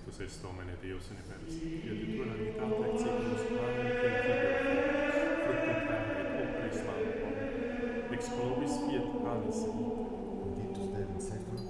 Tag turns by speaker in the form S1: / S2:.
S1: Sanctus est Domine Deus universi, fiat tua lamitate et seculus pane et tibio fructum caro et opere slava ex nobis fiat panis vitae.
S2: Benedictus Deus, Sanctus